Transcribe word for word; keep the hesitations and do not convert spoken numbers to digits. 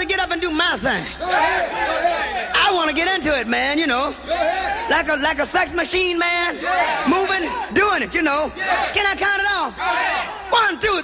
to get up and do my thing. I want to get into it, man, you know. Like a like a sex machine, man. Moving, doing it, you know. Can I count it off? One, two,